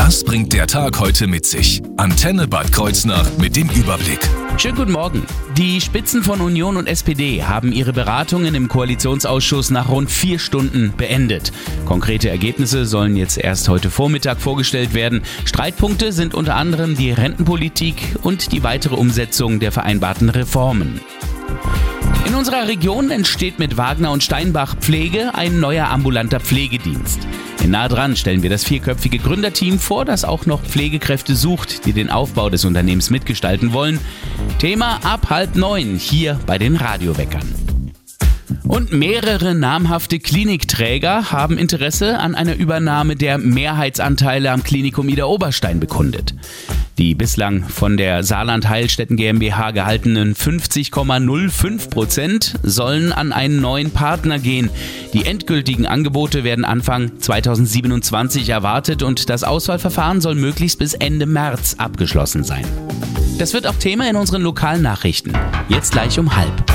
Das bringt der Tag heute mit sich. Antenne Bad Kreuznach mit dem Überblick. Schönen guten Morgen. Die Spitzen von Union und SPD haben ihre Beratungen im Koalitionsausschuss nach rund 4 Stunden beendet. Konkrete Ergebnisse sollen jetzt erst heute Vormittag vorgestellt werden. Streitpunkte sind unter anderem die Rentenpolitik und die weitere Umsetzung der vereinbarten Reformen. In unserer Region entsteht mit Wagner und Steinbach Pflege ein neuer ambulanter Pflegedienst. In Nah dran stellen wir das 4-köpfige Gründerteam vor, das auch noch Pflegekräfte sucht, die den Aufbau des Unternehmens mitgestalten wollen. Thema ab 8:30 hier bei den Radioweckern. Und mehrere namhafte Klinikträger haben Interesse an einer Übernahme der Mehrheitsanteile am Klinikum Idar-Oberstein bekundet. Die bislang von der Saarland Heilstätten GmbH gehaltenen 50,05% sollen an einen neuen Partner gehen. Die endgültigen Angebote werden Anfang 2027 erwartet und das Auswahlverfahren soll möglichst bis Ende März abgeschlossen sein. Das wird auch Thema in unseren lokalen Nachrichten. Jetzt gleich um 12:30.